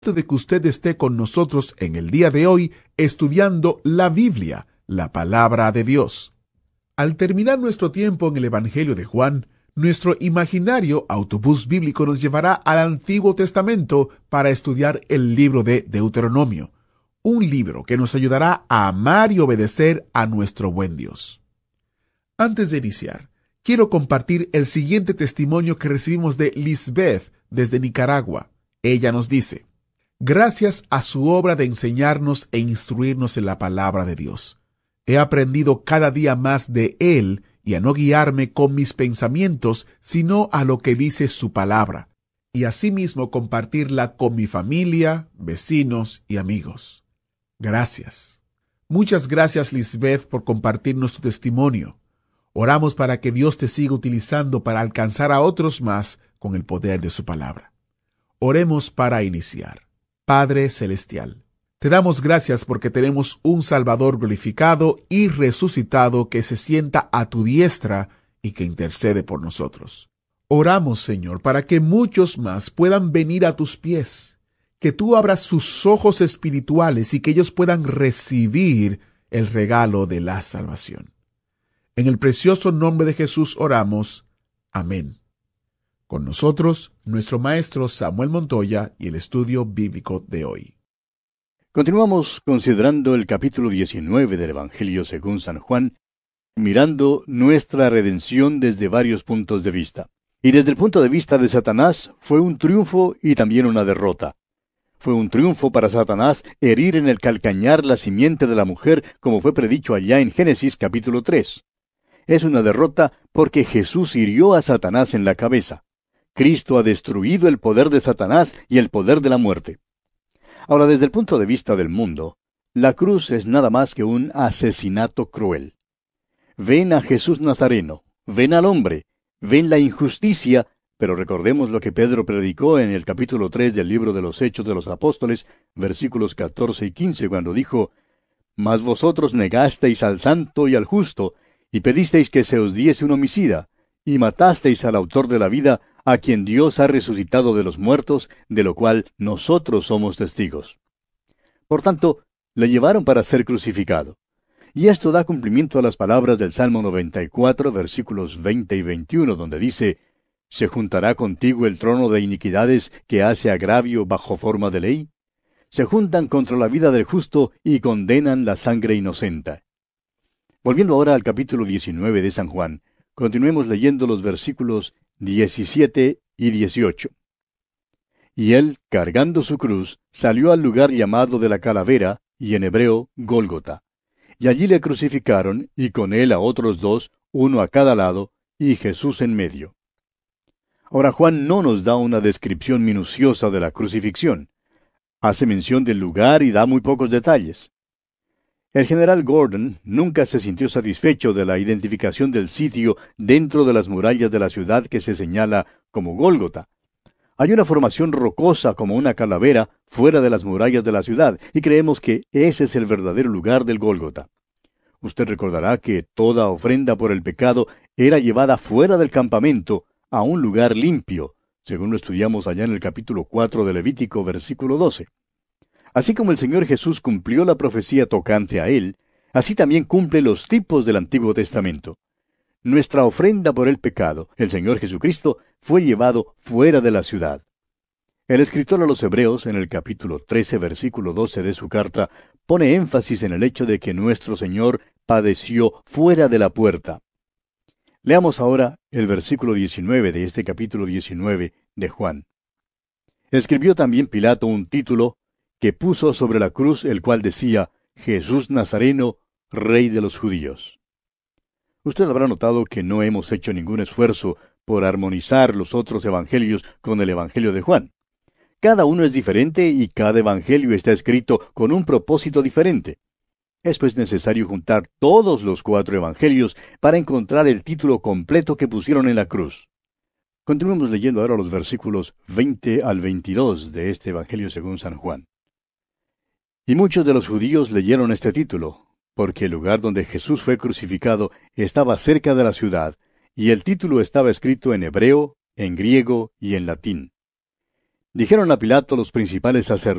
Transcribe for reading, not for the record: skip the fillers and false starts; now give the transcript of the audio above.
de que usted esté con nosotros en el día de hoy estudiando la Biblia, la palabra de Dios. Al terminar nuestro tiempo en el Evangelio de Juan, nuestro imaginario autobús bíblico nos llevará al Antiguo Testamento para estudiar el libro de Deuteronomio, un libro que nos ayudará a amar y obedecer a nuestro buen Dios. Antes de iniciar, quiero compartir el siguiente testimonio que recibimos de Lisbeth desde Nicaragua. Ella nos dice: gracias a su obra de enseñarnos e instruirnos en la palabra de Dios, he aprendido cada día más de Él y a no guiarme con mis pensamientos, sino a lo que dice su palabra, y asimismo compartirla con mi familia, vecinos y amigos. Gracias. Muchas gracias, Lisbeth, por compartirnos tu testimonio. Oramos para que Dios te siga utilizando para alcanzar a otros más con el poder de su palabra. Oremos para iniciar. Padre Celestial, te damos gracias porque tenemos un Salvador glorificado y resucitado que se sienta a tu diestra y que intercede por nosotros. Oramos, Señor, para que muchos más puedan venir a tus pies, que tú abras sus ojos espirituales y que ellos puedan recibir el regalo de la salvación. En el precioso nombre de Jesús oramos. Amén. Con nosotros, nuestro maestro Samuel Montoya y el estudio bíblico de hoy. Continuamos considerando el capítulo 19 del Evangelio según San Juan, mirando nuestra redención desde varios puntos de vista. Y desde el punto de vista de Satanás, fue un triunfo y también una derrota. Fue un triunfo para Satanás herir en el calcañar la simiente de la mujer, como fue predicho allá en Génesis capítulo 3. Es una derrota porque Jesús hirió a Satanás en la cabeza. Cristo ha destruido el poder de Satanás y el poder de la muerte. Ahora, desde el punto de vista del mundo, la cruz es nada más que un asesinato cruel. Ven a Jesús Nazareno, ven al hombre, ven la injusticia, pero recordemos lo que Pedro predicó en el capítulo 3 del libro de los Hechos de los Apóstoles, versículos 14 y 15, cuando dijo: «Mas vosotros negasteis al santo y al justo, y pedisteis que se os diese un homicida, y matasteis al autor de la vida, a quien Dios ha resucitado de los muertos, de lo cual nosotros somos testigos». Por tanto, le llevaron para ser crucificado. Y esto da cumplimiento a las palabras del Salmo 94, versículos 20 y 21, donde dice: «¿Se juntará contigo el trono de iniquidades que hace agravio bajo forma de ley? Se juntan contra la vida del justo y condenan la sangre inocente». Volviendo ahora al capítulo 19 de San Juan, continuemos leyendo los versículos 17 y 18. «Y él, cargando su cruz, salió al lugar llamado de la calavera, y en hebreo, Gólgota. Y allí le crucificaron, y con él a otros dos, uno a cada lado, y Jesús en medio». Ahora Juan no nos da una descripción minuciosa de la crucifixión. Hace mención del lugar y da muy pocos detalles. El general Gordon nunca se sintió satisfecho de la identificación del sitio dentro de las murallas de la ciudad que se señala como Gólgota. Hay una formación rocosa como una calavera fuera de las murallas de la ciudad, y creemos que ese es el verdadero lugar del Gólgota. Usted recordará que toda ofrenda por el pecado era llevada fuera del campamento a un lugar limpio, según lo estudiamos allá en el capítulo 4 de Levítico, versículo 12. Así como el Señor Jesús cumplió la profecía tocante a Él, así también cumple los tipos del Antiguo Testamento. Nuestra ofrenda por el pecado, el Señor Jesucristo, fue llevado fuera de la ciudad. El escritor a los Hebreos, en el capítulo 13, versículo 12 de su carta, pone énfasis en el hecho de que nuestro Señor padeció fuera de la puerta. Leamos ahora el versículo 19 de este capítulo 19 de Juan. Escribió también Pilato un título que puso sobre la cruz, el cual decía: «Jesús Nazareno, Rey de los Judíos». Usted habrá notado que no hemos hecho ningún esfuerzo por armonizar los otros evangelios con el Evangelio de Juan. Cada uno es diferente y cada evangelio está escrito con un propósito diferente. Es pues necesario juntar todos los 4 evangelios para encontrar el título completo que pusieron en la cruz. Continuemos leyendo ahora los versículos 20 al 22 de este evangelio según San Juan. «Y muchos de los judíos leyeron este título, porque el lugar donde Jesús fue crucificado estaba cerca de la ciudad, y el título estaba escrito en hebreo, en griego y en latín. Dijeron a Pilato los principales sacerdotes